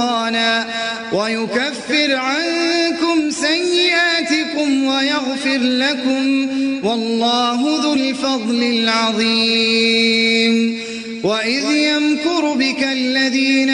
ويكفر عنكم سيئاتكم ويغفر لكم والله ذو الفضل العظيم. وإذ يمكر بك الذين